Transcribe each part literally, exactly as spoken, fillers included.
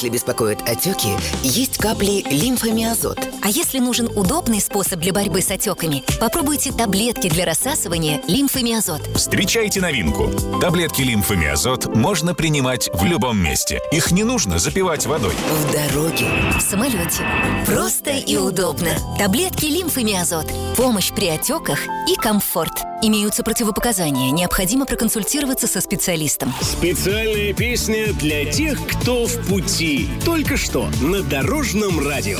Если беспокоят отеки, есть капли лимфомиазот. А если нужен удобный способ для борьбы с отеками, попробуйте таблетки для рассасывания лимфомиазот. Встречайте новинку. Таблетки лимфомиазот можно принимать в любом месте. Их не нужно запивать водой. В дороге, В самолете. Просто и удобно. Таблетки лимфомиазот. Помощь при отеках и комфорт. Имеются противопоказания. Необходимо проконсультироваться со специалистом. Специальная песня для тех, кто в пути. Только что на Дорожном радио.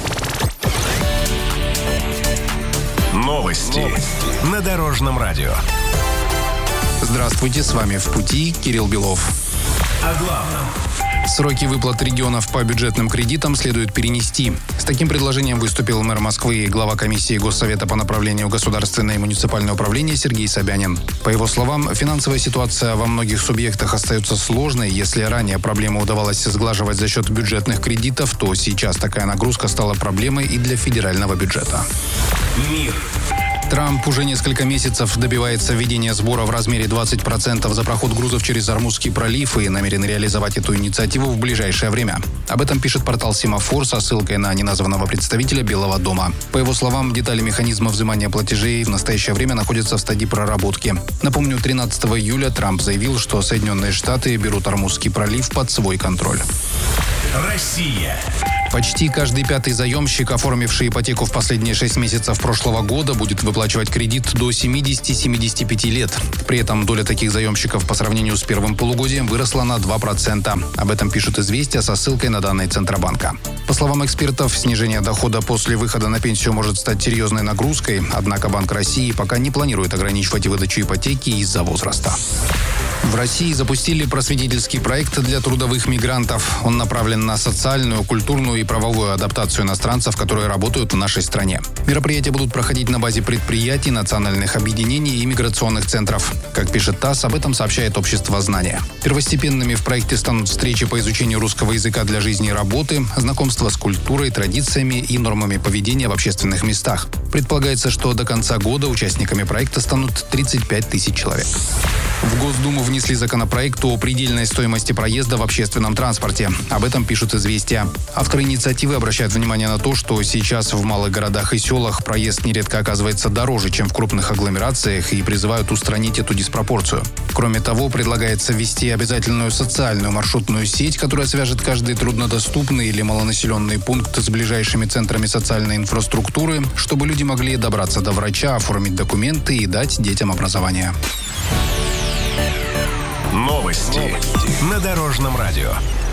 Новости, Новости. на Дорожном радио. Здравствуйте, с вами «В пути» Кирилл Белов. О главном. Сроки выплат регионов по бюджетным кредитам следует перенести. С таким предложением выступил мэр Москвы и глава комиссии Госсовета по направлению государственное и муниципальное управление Сергей Собянин. По его словам, финансовая ситуация во многих субъектах остается сложной. Если ранее проблему удавалось сглаживать за счет бюджетных кредитов, то сейчас такая нагрузка стала проблемой и для федерального бюджета. Мир. Трамп уже несколько месяцев добивается введения сбора в размере двадцать процентов за проход грузов через Ормузский пролив и намерен реализовать эту инициативу в ближайшее время. Об этом пишет портал Семафор со ссылкой на неназванного представителя Белого дома. По его словам, детали механизма взимания платежей в настоящее время находятся в стадии проработки. Напомню, тринадцатого июля Трамп заявил, что Соединенные Штаты берут Ормузский пролив под свой контроль. Россия. Почти каждый пятый заемщик, оформивший ипотеку в последние шесть месяцев прошлого года, будет выплачивать кредит до семидесяти-семидесяти пяти лет. При этом доля таких заемщиков по сравнению с первым полугодием выросла на два процента. Об этом пишут «Известия» со ссылкой на данные Центробанка. По словам экспертов, снижение дохода после выхода на пенсию может стать серьезной нагрузкой, однако Банк России пока не планирует ограничивать выдачу ипотеки из-за возраста. В России запустили просветительский проект для трудовых мигрантов. Он направлен на социальную, культурную и правовую адаптацию иностранцев, которые работают в нашей стране. Мероприятия будут проходить на базе предприятий, национальных объединений и миграционных центров. Как пишет ТАСС, об этом сообщает Общество знания. Первостепенными в проекте станут встречи по изучению русского языка для жизни и работы, знакомство с культурой, традициями и нормами поведения в общественных местах. Предполагается, что до конца года участниками проекта станут тридцать пять тысяч человек. В Госдуму внесли законопроект о предельной стоимости проезда в общественном транспорте. Об этом пишут «Известия». Авторы инициативы обращают внимание на то, что сейчас в малых городах и селах проезд нередко оказывается дороже, чем в крупных агломерациях, и призывают устранить эту диспропорцию. Кроме того, предлагается ввести обязательную социальную маршрутную сеть, которая свяжет каждый труднодоступный или малонаселенный пункт с ближайшими центрами социальной инфраструктуры, чтобы люди могли добраться до врача, оформить документы и дать детям образование. Новости, Новости. на Дорожном радио.